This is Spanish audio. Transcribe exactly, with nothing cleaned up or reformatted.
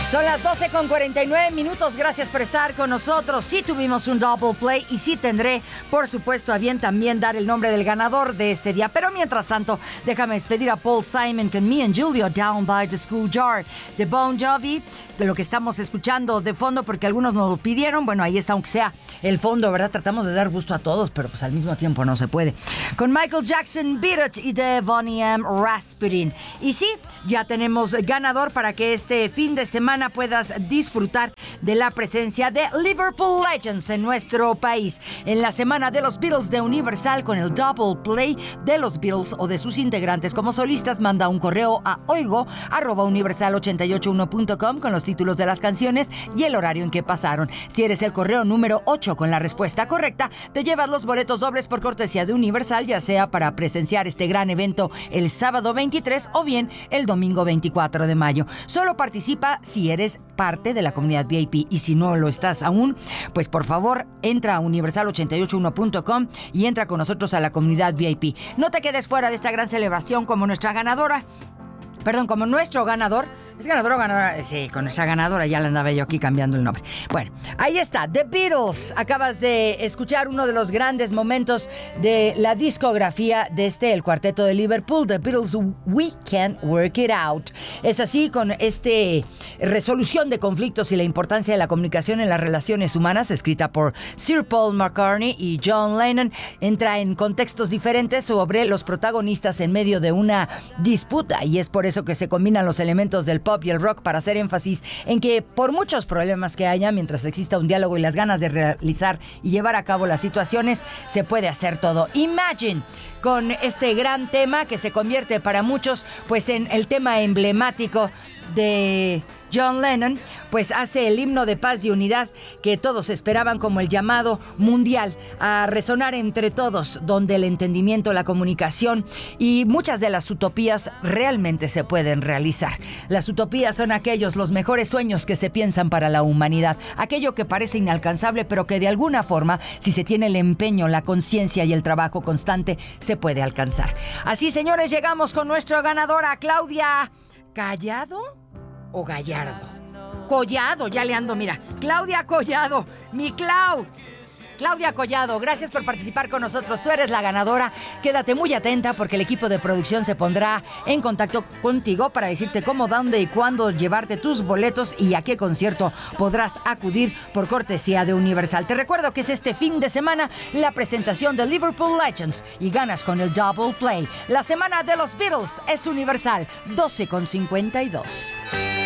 Son las doce con cuarenta y nueve minutos. Gracias por estar con nosotros. Sí tuvimos un double play y sí tendré, por supuesto, a bien también dar el nombre del ganador de este día. Pero mientras tanto, déjame despedir a Paul Simon con Me and Julio, Down by the School Jar de Bon Jovi, de lo que estamos escuchando de fondo, porque algunos nos lo pidieron. Bueno, ahí está, aunque sea el fondo, ¿verdad? Tratamos de dar gusto a todos, pero pues al mismo tiempo no se puede. Con Michael Jackson, Beat It, y de Boney M. Rasputin. Y sí, ya tenemos ganador para que este fin de semana puedas disfrutar de la presencia de Liverpool Legends en nuestro país. En la semana de los Beatles de Universal, con el double play de los Beatles o de sus integrantes como solistas, manda un correo a oigo arroba universal ochenta y ocho uno punto com con los títulos de las canciones y el horario en que pasaron. Si eres el correo número ocho con la respuesta correcta, te llevas los boletos dobles por cortesía de Universal, ya sea para presenciar este gran evento el sábado veintitrés o bien el domingo veinticuatro de mayo. Solo participa si eres parte de la comunidad V I P, y si no lo estás aún, pues por favor entra a universal ochenta y ocho uno punto com y entra con nosotros a la comunidad V I P. No te quedes fuera de esta gran celebración como nuestra ganadora, perdón, como nuestro ganador. ¿Es ganador o ganadora? Sí, con nuestra ganadora, ya le andaba yo aquí cambiando el nombre. Bueno, ahí está, The Beatles. Acabas de escuchar uno de los grandes momentos de la discografía de este, el cuarteto de Liverpool, The Beatles, We Can't Work It Out. Es así, con este resolución de conflictos y la importancia de la comunicación en las relaciones humanas, escrita por Sir Paul McCartney y John Lennon, entra en contextos diferentes sobre los protagonistas en medio de una disputa, y es por eso que se combinan los elementos del pop y el rock para hacer énfasis en que por muchos problemas que haya, mientras exista un diálogo y las ganas de realizar y llevar a cabo las situaciones, se puede hacer todo. Imagine, con este gran tema que se convierte para muchos pues en el tema emblemático de John Lennon, pues hace el himno de paz y unidad que todos esperaban como el llamado mundial a resonar entre todos, donde el entendimiento, la comunicación y muchas de las utopías realmente se pueden realizar. Las utopías son aquellos, los mejores sueños que se piensan para la humanidad, aquello que parece inalcanzable, pero que de alguna forma, si se tiene el empeño, la conciencia y el trabajo constante, se puede alcanzar. Así, señores, llegamos con nuestra ganadora, Claudia ¿Callado o Gallardo? Collado, ya le ando, mira. Claudia Collado, mi Clau. Claudia Collado, gracias por participar con nosotros. Tú eres la ganadora. Quédate muy atenta porque el equipo de producción se pondrá en contacto contigo para decirte cómo, dónde y cuándo llevarte tus boletos y a qué concierto podrás acudir por cortesía de Universal. Te recuerdo que es este fin de semana la presentación de Liverpool Legends y ganas con el Double Play. La semana de los Beatles es Universal, doce con cincuenta y dos.